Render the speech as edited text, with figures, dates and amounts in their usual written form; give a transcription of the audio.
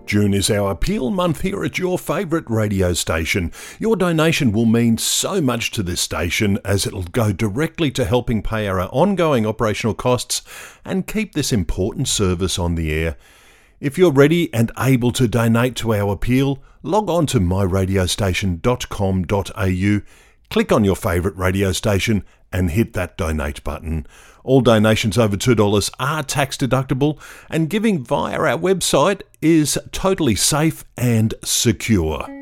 June is our appeal month here at your favourite radio station. Your donation will mean so much to this station as it'll go directly to helping pay our ongoing operational costs and keep this important service on the air. If you're ready and able to donate to our appeal, log on to myradiostation.com.au, click on your favourite radio station and hit that donate button. All donations over $2 are tax deductible, and giving via our website is totally safe and secure.